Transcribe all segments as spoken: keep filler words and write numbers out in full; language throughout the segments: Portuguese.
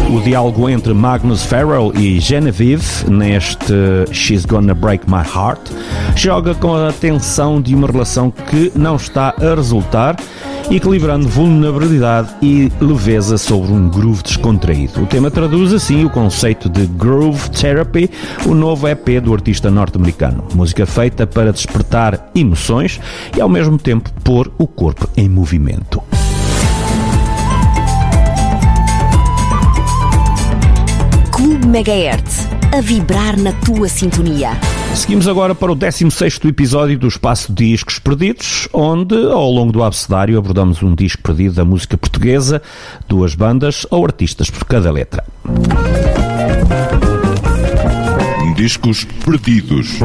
O diálogo entre Magnus Farrell e Genevieve neste She's Gonna Break My Heart joga com a tensão de uma relação que não está a resultar, equilibrando vulnerabilidade e leveza sobre um groove descontraído. O tema traduz assim o conceito de Groove Therapy, o novo E P do artista norte-americano. Música feita para despertar emoções e ao mesmo tempo pôr o corpo em movimento. Clube Megahertz, a vibrar na tua sintonia. Seguimos agora para o décimo sexto episódio do Espaço Discos Perdidos, onde, ao longo do abecedário, abordamos um disco perdido da música portuguesa, duas bandas ou artistas por cada letra. Discos Perdidos.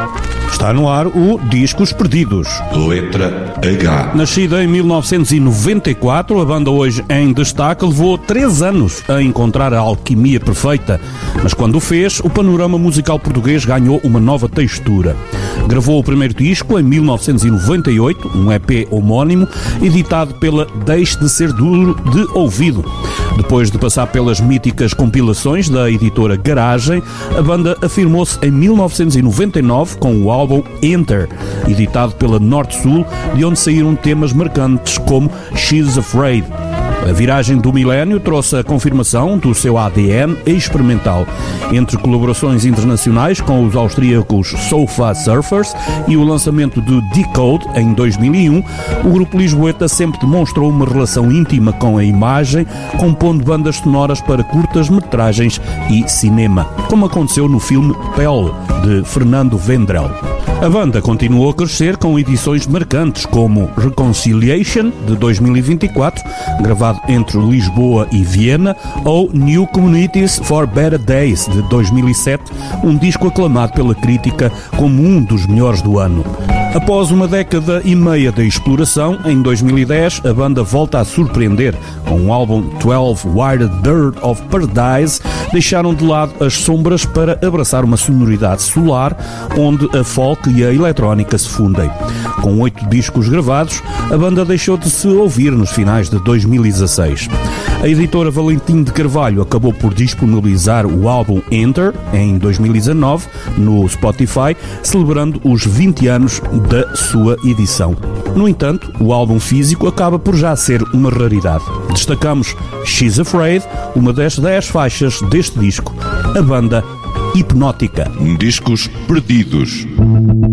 Está no ar o Discos Perdidos. Letra H. Nascida em mil novecentos e noventa e quatro, a banda hoje em destaque levou três anos a encontrar a alquimia perfeita, mas quando o fez, o panorama musical português ganhou uma nova textura. Gravou o primeiro disco em mil novecentos e noventa e oito, um E P homónimo, editado pela Deixe de Ser Duro de Ouvido. Depois de passar pelas míticas compilações da editora Garagem, a banda afirmou-se em mil novecentos e noventa e nove com o álbum Enter, editado pela Norte-Sul, de onde saíram temas marcantes como She's Afraid. A viragem do milénio trouxe a confirmação do seu A D N experimental, entre colaborações internacionais com os austríacos Sofa Surfers e o lançamento de Decode em dois mil e um. O grupo lisboeta sempre demonstrou uma relação íntima com a imagem, compondo bandas sonoras para curtas-metragens e cinema, como aconteceu no filme Pell, de Fernando Vendrell. A banda continuou a crescer com edições marcantes como Reconciliation, de dois mil e vinte e quatro, gravado entre Lisboa e Viena, ou New Communities for Better Days, de dois mil e sete, um disco aclamado pela crítica como um dos melhores do ano. Após uma década e meia de exploração, em dois mil e dez, a banda volta a surpreender. Com o álbum twelve Wired Dirt of Paradise, deixaram de lado as sombras para abraçar uma sonoridade solar, onde a folk e a eletrónica se fundem. Com oito discos gravados, a banda deixou de se ouvir nos finais de dois mil e dezasseis. A editora Valentim de Carvalho acabou por disponibilizar o álbum Enter, em dois mil e dezanove, no Spotify, celebrando os vinte anos da sua edição. No entanto, o álbum físico acaba por já ser uma raridade. Destacamos She's Afraid, uma das dez faixas deste disco, a banda Hipnótica. Discos Perdidos.